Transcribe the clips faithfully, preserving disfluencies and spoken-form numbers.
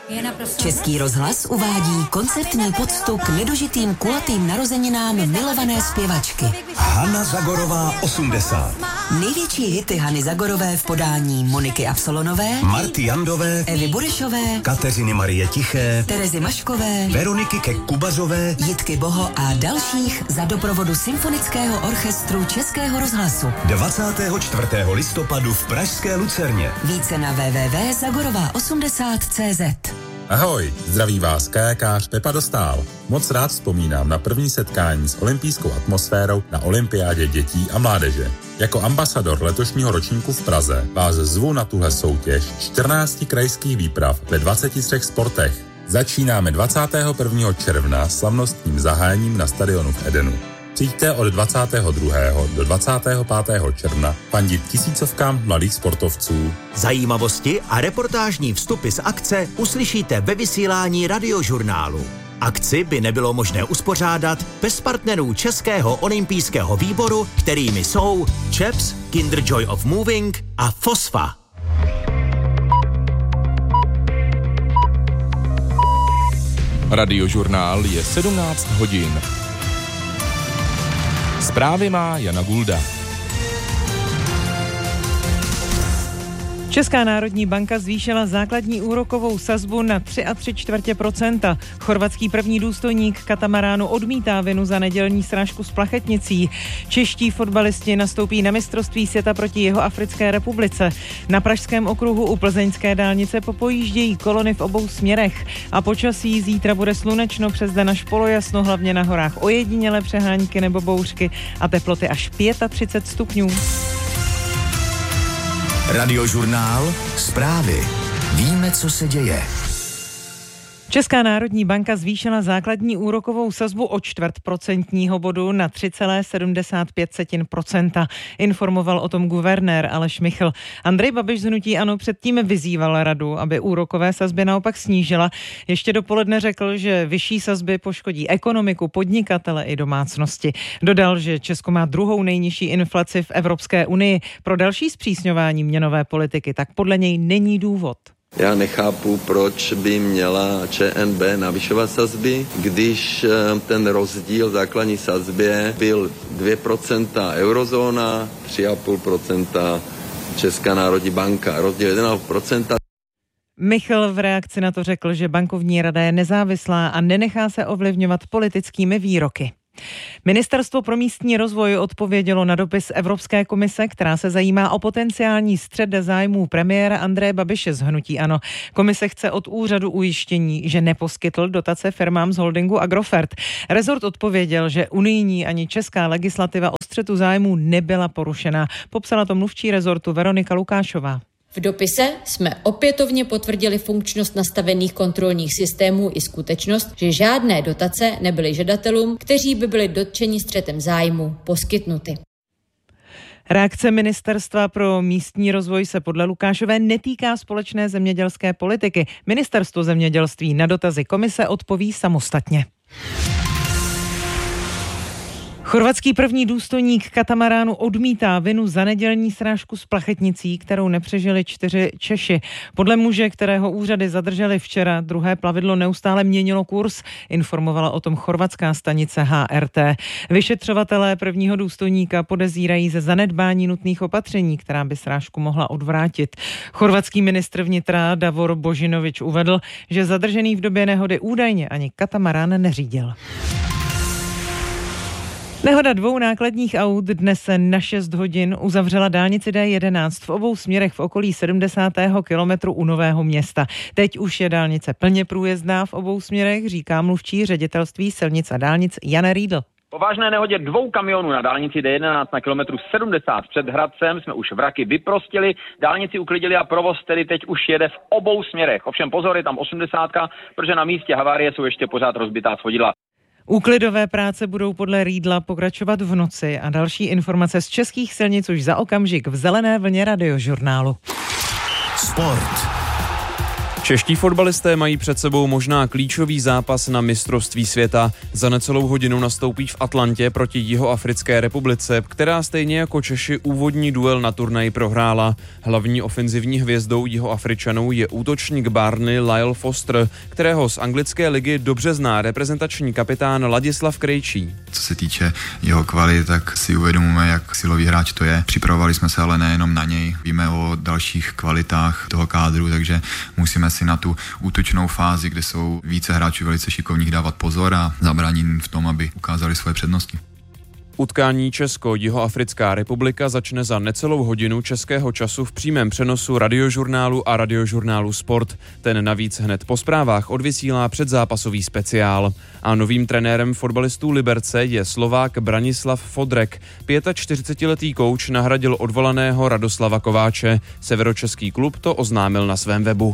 Český rozhlas uvádí koncertní poctu k nedožitým kulatým narozeninám milované zpěvačky. Hana Zagorová osmdesát. Největší hity Hany Zagorové v podání Moniky Absolonové, Marty Jandové, Evy Burešové, Kateřiny Marie Tiché, Terezy Maškové, Veroniky Kek-Kubařové, Jitky Boho a dalších za doprovodu Symfonického orchestru Českého rozhlasu. dvacátého čtvrtého listopadu v pražské Lucerně. Více na w w w tečka zagorová osmdesát tečka cé zet. Ahoj, zdraví vás kajakář Pepa Dostál. Moc rád vzpomínám na první setkání s olympijskou atmosférou na olympiádě dětí a mládeže. Jako ambasador letošního ročníku v Praze vás zvu na tuhle soutěž čtrnácti krajských výprav ve dvaceti třech sportech. Začínáme dvacátého prvního června slavnostním zahájením na stadionu v Edenu. Přijďte od dvacátého druhého do dvacátého pátého června fandit tisícovkám mladých sportovců. Zajímavosti a reportážní vstupy z akce uslyšíte ve vysílání Radiožurnálu. Akci by nebylo možné uspořádat bez partnerů Českého olympijského výboru, kterými jsou ČEPS, Kinder Joy of Moving a Fosfa. Radiožurnál je sedmnáct hodin. Zprávy má Jana Gulda. Česká národní banka zvýšila základní úrokovou sazbu na tři a tři čtvrtě procenta. Chorvatský první důstojník katamaránu odmítá vinu za nedělní srážku s plachetnicí. Čeští fotbalisti nastoupí na mistrovství světa proti Jihoafrické republice. Na pražském okruhu u plzeňské dálnice popojíždějí kolony v obou směrech. A počasí zítra bude slunečno, přes den až polojasno, hlavně na horách ojedinělé přehánky nebo bouřky a teploty až třicet pět stupňů. Radiožurnál, zprávy. Víme, co se děje. Česká národní banka zvýšila základní úrokovou sazbu o čtvrt procentního bodu na tři celá sedmdesát pět procenta. Informoval o tom guvernér Aleš Michl. Andrej Babiš z hnutí ANO předtím vyzýval radu, aby úrokové sazby naopak snížila. Ještě dopoledne řekl, že vyšší sazby poškodí ekonomiku, podnikatele i domácnosti. Dodal, že Česko má druhou nejnižší inflaci v Evropské unii. Pro další zpřísňování měnové politiky tak podle něj není důvod. Já nechápu, proč by měla ČNB navyšovat sazby, když ten rozdíl základní sazbě byl dvě procenta eurozóna, tři celá pět procenta Česká národní banka, rozdíl jedna celá pět procenta. Michl v reakci na to řekl, že bankovní rada je nezávislá a nenechá se ovlivňovat politickými výroky. Ministerstvo pro místní rozvoj odpovědělo na dopis Evropské komise, která se zajímá o potenciální střet zájmů premiéra Andreje Babiše z hnutí ANO. Komise chce od úřadu ujištění, že neposkytl dotace firmám z holdingu Agrofert. Rezort odpověděl, že unijní ani česká legislativa o střetu zájmů nebyla porušena. Popsala to mluvčí rezortu Veronika Lukášová. V dopise jsme opětovně potvrdili funkčnost nastavených kontrolních systémů i skutečnost, že žádné dotace nebyly žadatelům, kteří by byli dotčeni střetem zájmu, poskytnuty. Reakce Ministerstva pro místní rozvoj se podle Lukášové netýká společné zemědělské politiky. Ministerstvo zemědělství na dotazy komise odpoví samostatně. Chorvatský první důstojník katamaránu odmítá vinu za nedělní srážku s plachetnicí, kterou nepřežili čtyři Češi. Podle muže, kterého úřady zadrželi včera, druhé plavidlo neustále měnilo kurz, informovala o tom chorvatská stanice H R T. Vyšetřovatelé prvního důstojníka podezírají ze zanedbání nutných opatření, která by srážku mohla odvrátit. Chorvatský ministr vnitra Davor Božinovič uvedl, že zadržený v době nehody údajně ani katamarán neřídil. Nehoda dvou nákladních aut dnes na šest hodin uzavřela dálnici D jedenáct v obou směrech v okolí sedmdesátého kilometru u Nového Města. Teď už je dálnice plně průjezdná v obou směrech, říká mluvčí ředitelství silnic a dálnic Jan Riedl. Po vážné nehodě dvou kamionů na dálnici D jedenáct na kilometru sedmdesát před Hradcem jsme už vraky vyprostili, dálnici uklidili a provoz tedy teď už jede v obou směrech. Ovšem pozor, je tam osmdesátka, protože na místě havárie jsou ještě pořád rozbitá svodidla. Úklidové práce budou podle Riedla pokračovat v noci a další informace z českých silnic už za okamžik v zelené vlně Radiožurnálu. Sport. Čeští fotbalisté mají před sebou možná klíčový zápas na mistrovství světa. Za necelou hodinu nastoupí v Atlantě proti Jihoafrické republice, která stejně jako Češi úvodní duel na turnaji prohrála. Hlavní ofenzivní hvězdou Jihoafričanů je útočník Barney Lyle Foster, kterého z anglické ligy dobře zná reprezentační kapitán Ladislav Krejčí. Co se týče jeho kvalit, tak si uvědomujeme, jak silový hráč to je. Připravovali jsme se ale nejenom na něj, víme o dalších kvalitách toho kádru, takže musíme si na tu útočnou fázi, kde jsou více hráčů velice šikovných, dávat pozor a zabránit v tom, aby ukázali svoje přednosti. Utkání Česko-Jihoafrická republika začne za necelou hodinu českého času v přímém přenosu Radiožurnálu a Radiožurnálu Sport. Ten navíc hned po zprávách odvysílá předzápasový speciál. A novým trenérem fotbalistů Liberce je Slovák Branislav Fodrek. čtyřicetiletý kouč nahradil odvolaného Radoslava Kováče. Severočeský klub to oznámil na svém webu.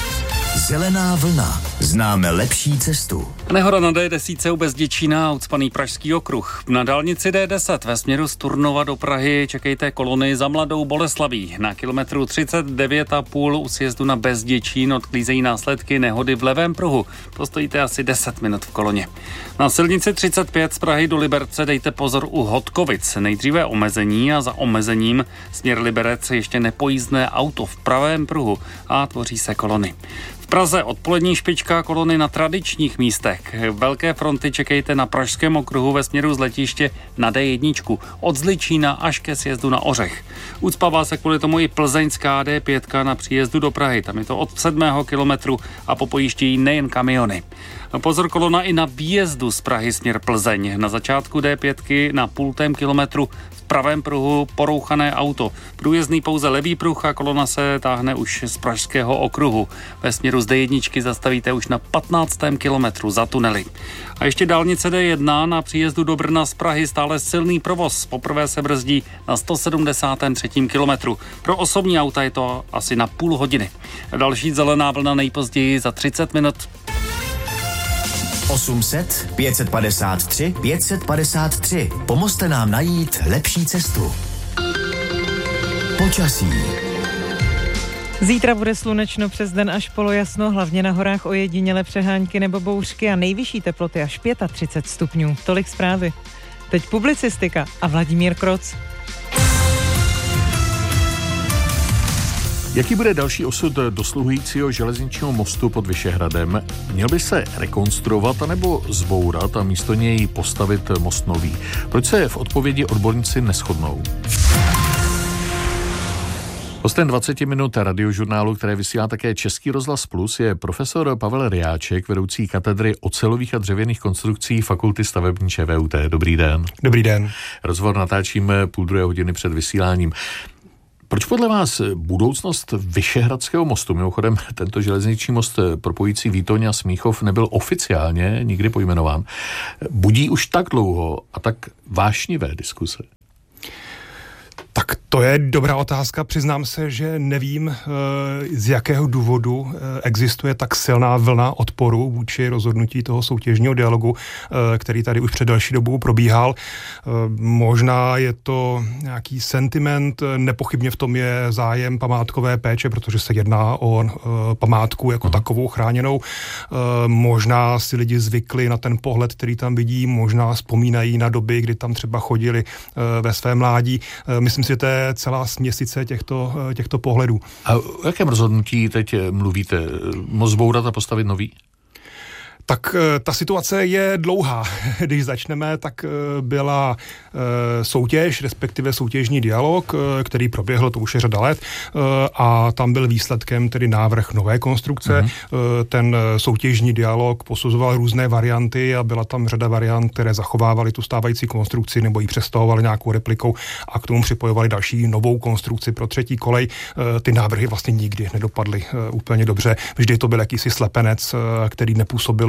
Zelená vlna. Známe lepší cestu. Nehoda na D deset u Bezděčína, ucpaný Pražský okruh. Na dálnici D deset ve směru z Turnova do Prahy čekejte kolony za Mladou Boleslaví. Na kilometru třicet devět a půl u sjezdu na Bezděčín odklízejí následky nehody v levém pruhu. Postojíte asi deset minut v koloně. Na silnici třicet pět z Prahy do Liberce dejte pozor u Hodkovic. Nejdříve omezení a za omezením směr Liberec ještě nepojízdné auto v pravém pruhu a tvoří se kolony. V Praze odpolední špička, kolony na tradičních místech. Velké fronty čekejte na Pražském okruhu ve směru z letiště na D jedna od Zličína až ke sjezdu na Ořech. Ucpává se kvůli tomu i plzeňská D pět na příjezdu do Prahy. Tam je to od sedmého kilometru a popojíždějí nejen kamiony. Pozor, kolona i na výjezdu z Prahy směr Plzeň. Na začátku D pět na půltém kilometru v pravém pruhu porouchané auto. Průjezdný pouze levý pruh a kolona se táhne už z Pražského okruhu. Ve směru z D jedna zastavíte už na patnáctém kilometru za tunely. A ještě dálnice D jedna na příjezdu do Brna z Prahy stále silný provoz. Poprvé se brzdí na sto sedmdesátém třetím kilometru. Pro osobní auta je to asi na půl hodiny. Další zelená vlna nejpozději za třicet minut. osm set, pět set padesát tři, pět set padesát tři. Pomozte nám najít lepší cestu. Počasí. Zítra bude slunečno přes den až polojasno, hlavně na horách ojedinělé přehánky nebo bouřky a nejvyšší teploty až třicet pět stupňů. Tolik zprávy. Teď publicistika a Vladimír Kroc. Jaký bude další osud dosluhujícího železničního mostu pod Vyšehradem? Měl by se rekonstruovat anebo zbourat a místo něj postavit most nový? Proč se v odpovědi odborníci neshodnou? Hostem dvacet minut Radiožurnálu, které vysílá také Český rozhlas Plus, je profesor Pavel Ryáček, vedoucí katedry ocelových a dřevěných konstrukcí Fakulty stavební ČVUT. Dobrý den. Dobrý den. Rozhovor natáčíme půl druhé hodiny před vysíláním. Proč podle vás budoucnost Vyšehradského mostu, mimochodem tento železniční most propojící Výtoň a Smíchov nebyl oficiálně nikdy pojmenován, budí už tak dlouho a tak vášnivé diskuse? Tak to je dobrá otázka. Přiznám se, že nevím, z jakého důvodu existuje tak silná vlna odporu vůči rozhodnutí toho soutěžního dialogu, který tady už před další dobou probíhal. Možná je to nějaký sentiment, nepochybně v tom je zájem památkové péče, protože se jedná o památku jako takovou chráněnou. Možná si lidi zvykli na ten pohled, který tam vidí, možná vzpomínají na doby, kdy tam třeba chodili ve své mládí. Myslím si, že to je celá směsice těchto, těchto pohledů. A o jakém rozhodnutí teď mluvíte? Most zbourat a postavit nový? Tak ta situace je dlouhá. Když začneme, tak byla soutěž, respektive soutěžní dialog, který proběhl, to už je řada let, a tam byl výsledkem tedy návrh nové konstrukce. Mm. Ten soutěžní dialog posuzoval různé varianty a byla tam řada variant, které zachovávaly tu stávající konstrukci nebo ji přestahovaly nějakou replikou a k tomu připojovali další novou konstrukci pro třetí kolej. Ty návrhy vlastně nikdy nedopadly úplně dobře. Vždy to byl jakýsi slepenec, který nepůsobil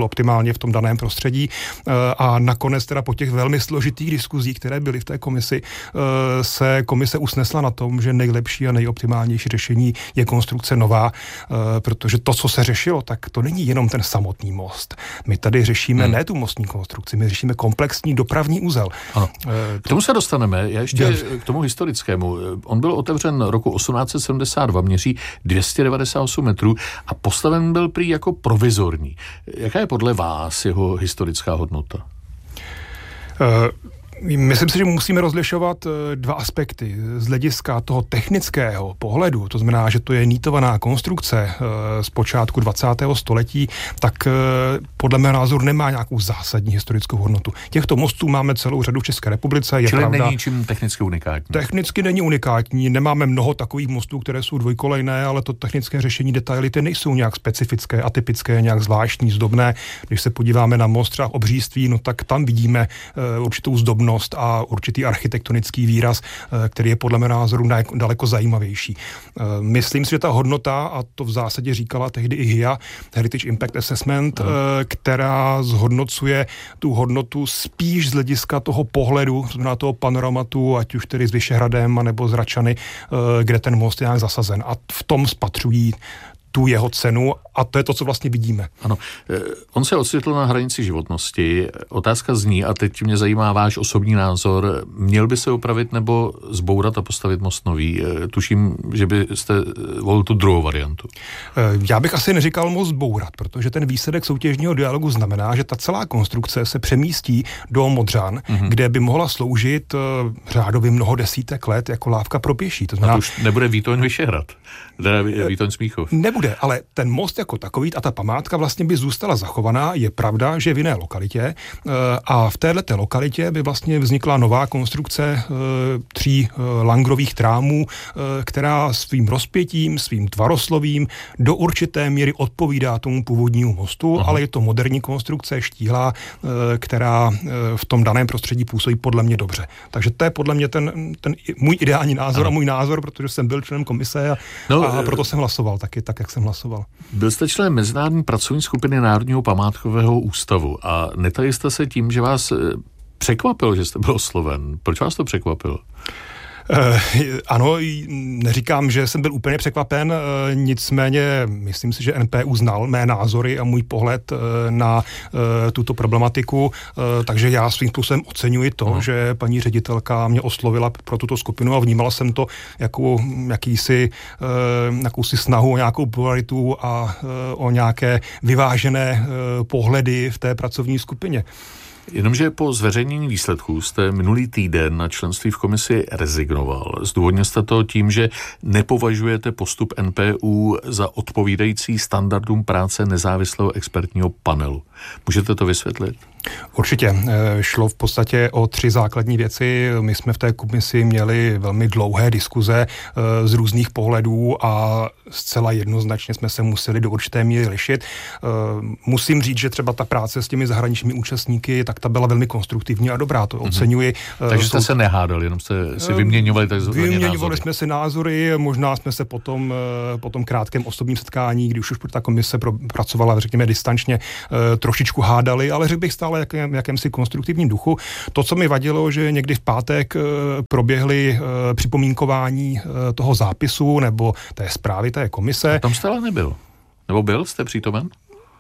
optimálně v tom daném prostředí. A nakonec teda po těch velmi složitých diskuzích, které byly v té komisi, se komise usnesla na tom, že nejlepší a nejoptimálnější řešení je konstrukce nová, protože to, co se řešilo, tak to není jenom ten samotný most. My tady řešíme hmm. ne tu mostní konstrukci, my řešíme komplexní dopravní úzel. Ano. K tomu se dostaneme. Já ještě Dobře. k tomu historickému. On byl otevřen roku osmnáct set sedmdesát dva, měří dvě stě devadesát osm metrů a postaven byl prý jako provizorní. Jaká je podle vás jeho historická hodnota? Uh... Myslím si, že musíme rozlišovat dva aspekty. Z hlediska toho technického pohledu, to znamená, že to je nítovaná konstrukce z počátku dvacátého století, tak podle mého názoru nemá nějakou zásadní historickou hodnotu. Těchto mostů máme celou řadu v České republice. Je Čili pravda, není čím technicky unikátní? Technicky není unikátní. Nemáme mnoho takových mostů, které jsou dvojkolejné, ale to technické řešení, detaily, ty nejsou nějak specifické, atypické, nějak zvláštní, zdobné. Když se podíváme na most třeba Obříství, no tak tam vidíme uh, určitou zdobnost a určitý architektonický výraz, který je podle mého názoru daleko zajímavější. Myslím si, že ta hodnota, a to v zásadě říkala tehdy i H I A, Heritage Impact Assessment, hmm. která zhodnocuje tu hodnotu spíš z hlediska toho pohledu, znamená toho panoramatu, ať už tedy s Vyšehradem, nebo z Račany, kde ten most je nějak zasazen. A v tom spatřují tu jeho cenu a to je to, co vlastně vidíme. Ano. On se ocitl na hranici životnosti. Otázka zní, a teď mě zajímá váš osobní názor, měl by se opravit nebo zbourat a postavit most nový? Tuším, že byste volil tu druhou variantu. Já bych asi neříkal most zbourat, protože ten výsledek soutěžního dialogu znamená, že ta celá konstrukce se přemístí do Modřan, mm-hmm. kde by mohla sloužit řádově mnoho desítek let jako lávka pro pěší. To znamená, a to už nebude Výtoň Vyšehrad, teda Výtoň Smíchov. Nebude, ale ten most jako takový a ta památka vlastně by zůstala zachovaná. Je pravda, že v jiné lokalitě a v téhleté lokalitě by vlastně vznikla nová konstrukce tří langrových trámů, která svým rozpětím, svým tvaroslovím do určité míry odpovídá tomu původnímu mostu, Aha. ale je to moderní konstrukce, štíhlá, která v tom daném prostředí působí podle mě dobře. Takže to je podle mě ten, ten můj ideální názor Aha. a můj názor, protože jsem byl členem komise a, no, a proto jsem hlasoval taky tak, jak jsem hlasoval. Byl jste členem mezinárodní pracovní skupiny Národního památkového ústavu a netajil jste se tím, že vás překvapilo, že jste byl osloven. Proč vás to překvapilo? Uh, ano, neříkám, že jsem byl úplně překvapen, uh, nicméně myslím si, že N P U znal mé názory a můj pohled uh, na uh, tuto problematiku, uh, takže já svým způsobem oceňuji to, no. že paní ředitelka mě oslovila pro tuto skupinu a vnímala jsem to jako jakýsi, uh, jakousi snahu o nějakou pluralitu a uh, o nějaké vyvážené uh, pohledy v té pracovní skupině. Jenomže po zveřejnění výsledků jste minulý týden na členství v komisi rezignoval. Zdůvodnil jste to tím, že nepovažujete postup N P U za odpovídající standardům práce nezávislého expertního panelu. Můžete to vysvětlit? Určitě. Šlo v podstatě o tři základní věci. My jsme v té komisi měli velmi dlouhé diskuze z různých pohledů a zcela jednoznačně jsme se museli do určité míry lišit. Musím říct, že třeba ta práce s těmi zahraničními účastníky, tak ta byla velmi konstruktivní a dobrá, to oceňuji. Mm-hmm. Takže jste Jsou... se nehádali, jenom jste si vyměňovali takzvané názory. Vyměňovali jsme si názory, možná jsme se potom po tom krátkém osobním setkání, když už ta komise pracovala, řekněme, distančně, trošičku hádali, ale řekl bych stále jakém, jakémsi konstruktivním duchu. To, co mi vadilo, že někdy v pátek proběhly připomínkování toho zápisu nebo té zprávy té komise. A tam jste ale nebyl. Nebo byl? Jste přítomen?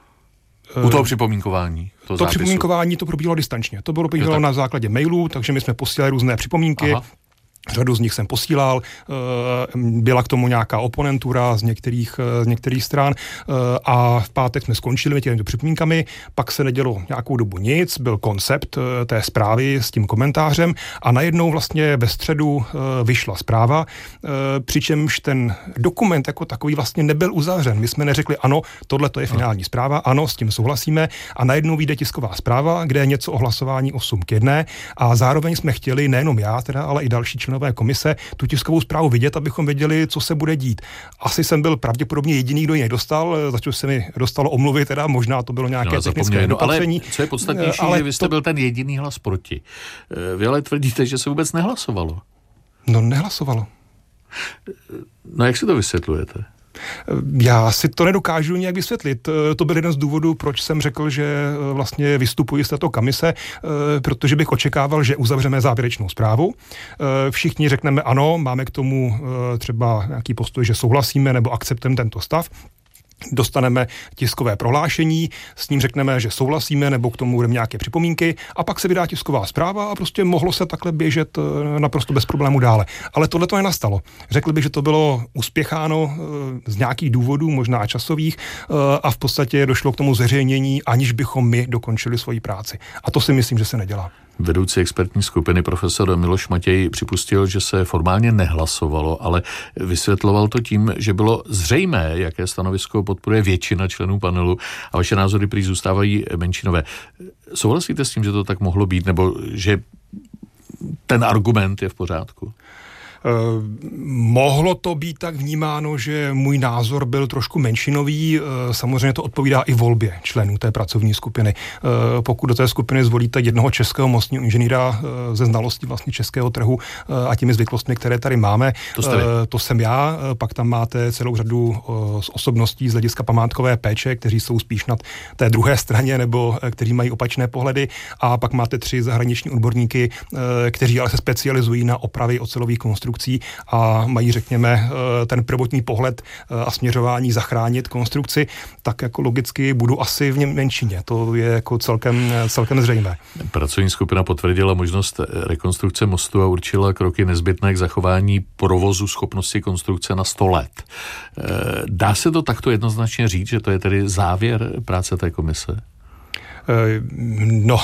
U toho připomínkování. To zápisu. Připomínkování to probíhalo distančně. To bylo probíhalo na základě mailů, takže my jsme posílali různé připomínky. Aha. Řadu z nich jsem posílal, byla k tomu nějaká oponentura z některých, z některých stran a v pátek jsme skončili těmi připomínkami, pak se nedělo nějakou dobu nic, byl koncept té zprávy s tím komentářem a najednou vlastně ve středu vyšla zpráva, přičemž ten dokument jako takový vlastně nebyl uzavřen. My jsme neřekli, ano, tohle to je finální zpráva, ano, s tím souhlasíme a najednou vyjde tisková zpráva, kde je něco o hlasování osm k jedné a zároveň jsme chtěli, nejenom já teda, ale i další členové komise, tu tiskovou zprávu vidět, abychom věděli, co se bude dít. Asi jsem byl pravděpodobně jediný, kdo ji nedostal, za co se mi dostalo omluvy, teda možná to bylo nějaké no, technické nedopatření. Ale co je podstatnější, ale že vy jste to... byl ten jediný hlas proti. Vy ale tvrdíte, že se vůbec nehlasovalo. No nehlasovalo. No jak si to vysvětlujete? Já si to nedokážu nějak vysvětlit. To byl jeden z důvodů, proč jsem řekl, že vlastně vystupuji z této komise, protože bych očekával, že uzavřeme závěrečnou zprávu. Všichni řekneme ano, máme k tomu třeba nějaký postoj, že souhlasíme nebo akceptujeme tento stav. Dostaneme tiskové prohlášení, s ním řekneme, že souhlasíme, nebo k tomu budeme nějaké připomínky a pak se vydá tisková zpráva a prostě mohlo se takhle běžet naprosto bez problému dále. Ale tohle to nenastalo. Řekl bych, že to bylo uspěcháno z nějakých důvodů, možná časových, a v podstatě došlo k tomu zveřejnění, aniž bychom my dokončili svoji práci. A to si myslím, že se nedělá. Vedoucí expertní skupiny profesor Miloš Matěj připustil, že se formálně nehlasovalo, ale vysvětloval to tím, že bylo zřejmé, jaké stanovisko podporuje většina členů panelu a vaše názory prý zůstávají menšinové. Souhlasíte s tím, že to tak mohlo být, nebo že ten argument je v pořádku? Uh, mohlo to být tak vnímáno, že můj názor byl trošku menšinový. Uh, samozřejmě to odpovídá i volbě členů té pracovní skupiny. Uh, pokud do té skupiny zvolíte jednoho českého mostního inženýra uh, ze znalostí vlastně českého trhu uh, a těmi zvyklostmi, které tady máme, to, uh, to jsem já. Uh, pak tam máte celou řadu uh, osobností z hlediska památkové péče, kteří jsou spíš na té druhé straně nebo uh, kteří mají opačné pohledy. A pak máte tři zahraniční odborníky, uh, kteří ale se specializují na opravy ocelových konstrukcí a mají, řekněme, ten prvotní pohled a směřování zachránit konstrukci, tak jako logicky budu asi v něm menšině. To je jako celkem, celkem zřejmé. Pracovní skupina potvrdila možnost rekonstrukce mostu a určila kroky nezbytné k zachování provozu schopnosti konstrukce na sto let. Dá se to takto jednoznačně říct, že to je tedy závěr práce té komise? No,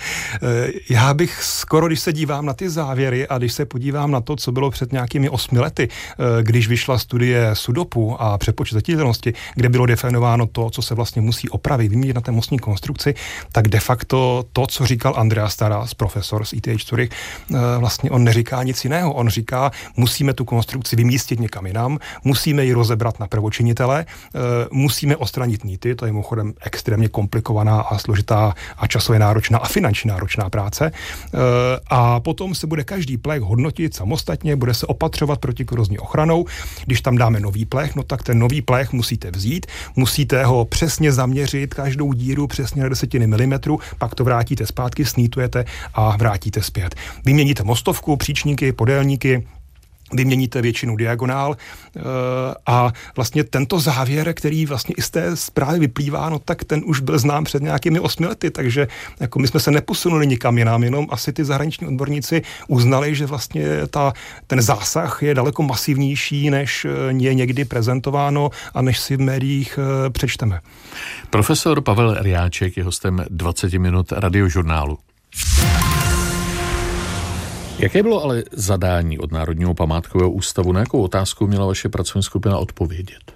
já bych skoro, když se dívám na ty závěry a když se podívám na to, co bylo před nějakými osmi lety, když vyšla studie SUDOPu a přepočet zatitelnosti, kde bylo definováno to, co se vlastně musí opravit, vyměnit na té mostní konstrukci, tak de facto to, co říkal Andreas Taras, profesor z E T H Zurich, vlastně on neříká nic jiného. On říká, musíme tu konstrukci vymístit někam jinam, musíme ji rozebrat na prvočinitele, musíme odstranit nity, to je mimochodem extrémně komplikovaná a složitá a časově náročná a finančně náročná práce. A potom se bude každý plech hodnotit samostatně, bude se opatřovat protikorozní ochranou. Když tam dáme nový plech, no tak ten nový plech musíte vzít, musíte ho přesně zaměřit, každou díru přesně na desetiny milimetru, pak to vrátíte zpátky, snítujete a vrátíte zpět. Vyměníte mostovku, příčníky, podélníky, vyměníte většinu diagonál a vlastně tento závěr, který vlastně i z té zprávy vyplývá, no tak ten už byl znám před nějakými osmi lety, takže jako my jsme se neposunuli nikam jinam, jenom asi ty zahraniční odborníci uznali, že vlastně ta, ten zásah je daleko masivnější, než je někdy prezentováno a než si v médiích přečteme. Profesor Pavel Riáček je hostem dvacet minut Radiožurnálu. Jaké bylo ale zadání od Národního památkového ústavu? Na jakou otázku měla vaše pracovní skupina odpovědět?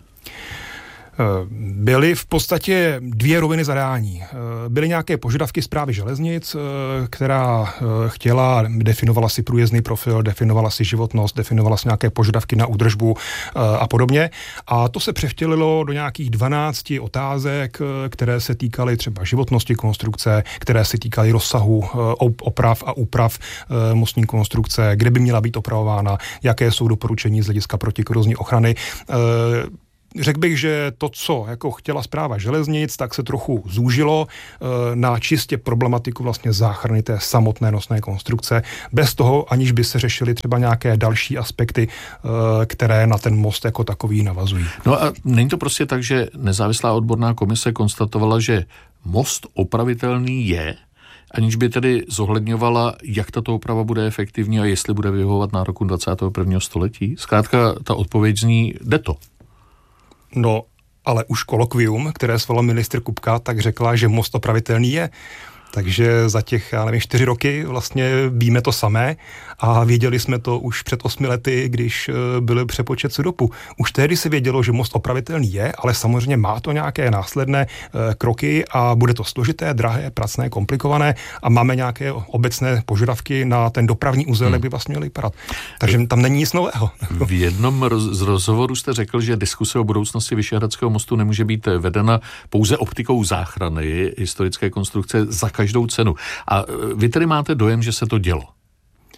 Byly v podstatě dvě roviny zadání. Byly nějaké požadavky Správy železnic, která chtěla, definovala si průjezdný profil, definovala si životnost, definovala si nějaké požadavky na údržbu a podobně. A to se převtělilo do nějakých dvanácti otázek, které se týkaly třeba životnosti konstrukce, které se týkaly rozsahu oprav a úprav mostní konstrukce, kde by měla být opravována, jaké jsou doporučení z hlediska protikorozní ochrany. Řekl bych, že to, co jako chtěla Správa železnic, tak se trochu zúžilo e, na čistě problematiku vlastně záchrany té samotné nosné konstrukce, bez toho, aniž by se řešily třeba nějaké další aspekty, e, které na ten most jako takový navazují. No a není to prostě tak, že nezávislá odborná komise konstatovala, že most opravitelný je, aniž by tedy zohledňovala, jak tato oprava bude efektivní a jestli bude vyhovovat nárokům dvacátého prvního století? Zkrátka ta odpověď zní, jde to. No, ale už kolokvium, které svolal ministr Kupka, tak řekla, že most opravitelný je. Takže za těch, já nevím, čtyři roky vlastně víme to samé a věděli jsme to už před osmi lety, když byl přepočet SUDOPu. Už tehdy se vědělo, že most opravitelný je, ale samozřejmě má to nějaké následné kroky a bude to složité, drahé, pracné, komplikované a máme nějaké obecné požadavky na ten dopravní úzel, hmm. jak by vlastně měl vypadat. Takže tam není nic nového. V jednom roz, z rozhovoru jste řekl, že diskuse o budoucnosti Vyšehradského mostu nemůže být vedena pouze optikou záchrany historické konstrukce za každou cenu. A vy tedy máte dojem, že se to dělo?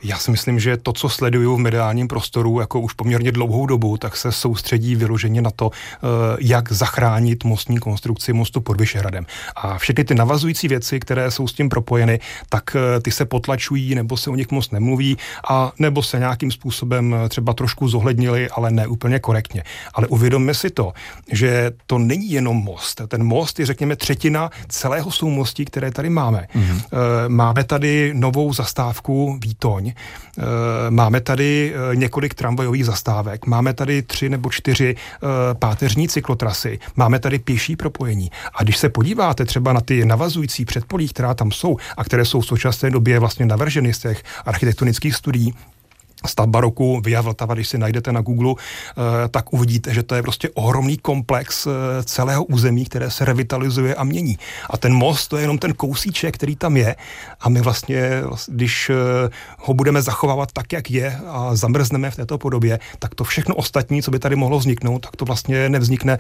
Já si myslím, že to, co sleduju v mediálním prostoru jako už poměrně dlouhou dobu, tak se soustředí vyloženě na to, jak zachránit mostní konstrukci mostu pod Vyšehradem. A všechny ty navazující věci, které jsou s tím propojeny, tak ty se potlačují, nebo se o nich moc nemluví, a nebo se nějakým způsobem třeba trošku zohlednili, ale ne úplně korektně. Ale uvědomme si to, že to není jenom most. Ten most je, řekněme, třetina celého soumostí, které tady máme. Mm-hmm. Máme tady novou zastávku Výtoň, máme tady několik tramvajových zastávek, máme tady tři nebo čtyři páteřní cyklotrasy, máme tady pěší propojení. A když se podíváte třeba na ty navazující předpolí, která tam jsou a které jsou v současné době vlastně navrženy z těch architektonických studií, stavba roku Via Vltava, když si najdete na Google, tak uvidíte, že to je prostě ohromný komplex celého území, které se revitalizuje a mění. A ten most, to je jenom ten kousíček, který tam je, a my vlastně, když ho budeme zachovávat tak, jak je, a zamrzneme v této podobě, tak to všechno ostatní, co by tady mohlo vzniknout, tak to vlastně nevznikne,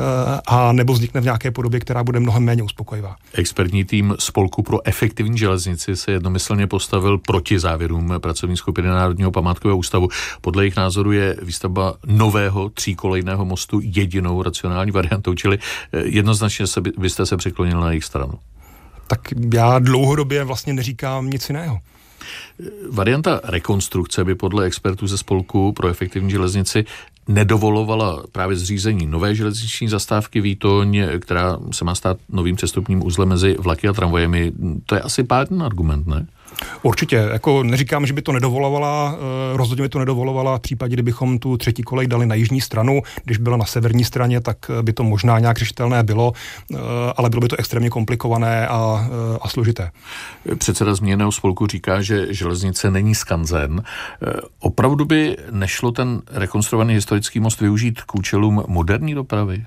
a nebo vznikne v nějaké podobě, která bude mnohem méně uspokojivá. Expertní tým Spolku pro efektivní železnici se jednomyslně postavil proti závěrům pracovní skupiny Národního památkového ústavu. Podle jejich názoru je výstavba nového tříkolejného mostu jedinou racionální variantou, čili jednoznačně se, byste se přiklonil na jejich stranu. Tak já dlouhodobě vlastně neříkám nic jiného. Varianta rekonstrukce by podle expertů ze Spolku pro efektivní železnici nedovolovala právě zřízení nové železniční zastávky Výtoň, která se má stát novým přestupním uzlem mezi vlaky a tramvajemi. To je asi pádný argument, ne? Určitě, jako neříkám, že by to nedovolovala, rozhodně by to nedovolovala v případě, kdybychom tu třetí kolej dali na jižní stranu, když byla na severní straně, tak by to možná nějak řešitelné bylo, ale bylo by to extrémně komplikované a, a složité. Předseda zmíněného spolku říká, že železnice není skanzen. Opravdu by nešlo ten rekonstruovaný historický most využít k účelům moderní dopravy?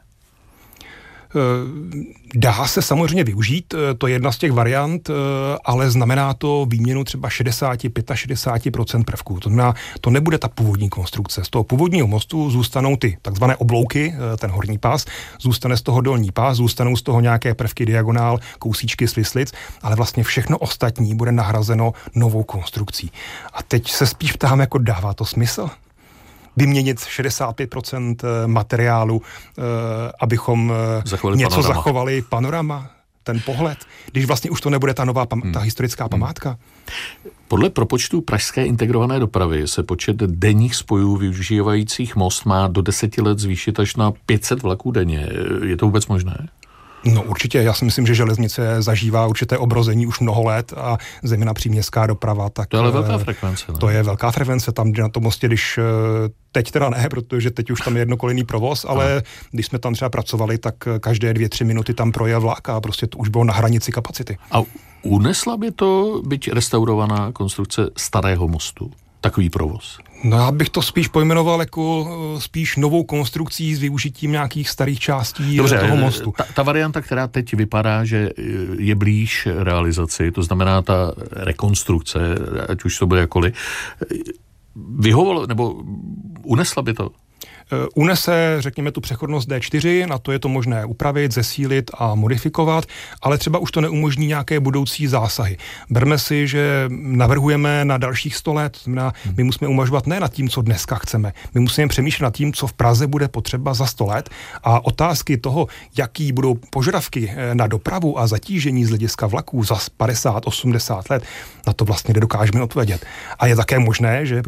Dá se samozřejmě využít, to je jedna z těch variant, ale znamená to výměnu třeba šedesát až šedesát pět procent prvků. To znamená, to nebude ta původní konstrukce. Z toho původního mostu zůstanou ty takzvané oblouky, ten horní pás, zůstane z toho dolní pás, zůstanou z toho nějaké prvky diagonál, kousíčky svislic, ale vlastně všechno ostatní bude nahrazeno novou konstrukcí. A teď se spíš ptám, jako dává to smysl? Vyměnit šedesát pět procent materiálu, abychom zachovali něco panorama. zachovali, panorama, ten pohled, když vlastně už to nebude ta nová, pam- ta historická památka. Podle propočtu pražské integrované dopravy se počet denních spojů využívajících most má do deseti let zvýšit až na pět set vlaků denně. Je to vůbec možné? No určitě, já si myslím, že železnice zažívá určité obrození už mnoho let a zejména příměstská doprava. Tak to je ale velká frekvence. Ne? To je velká frekvence, tam na tom mostě, když teď teda ne, protože teď už tam je jednokolejný provoz, ale no. Když jsme tam třeba pracovali, tak každé dvě, tři minuty tam projel vlak a prostě to už bylo na hranici kapacity. A unesla by to, byť restaurovaná konstrukce starého mostu, takový provoz? No já bych to spíš pojmenoval jako spíš novou konstrukcí s využitím nějakých starých částí Dobře, toho mostu. Ta, ta varianta, která teď vypadá, že je blíž realizaci, to znamená ta rekonstrukce, ať už to bude jakkoliv, vyhovovalo, nebo unesla by to? Unese, řekněme, tu přechodnost D čtyři, na to je to možné upravit, zesílit a modifikovat, ale třeba už to neumožní nějaké budoucí zásahy. Berme si, že navrhujeme na dalších sto let, znamená, my musíme uvažovat ne nad tím, co dneska chceme, my musíme přemýšlet nad tím, co v Praze bude potřeba za sto let, a otázky toho, jaký budou požadavky na dopravu a zatížení z hlediska vlaků za padesát osmdesát let, na to vlastně nedokážeme odpovědět. A je také možné, že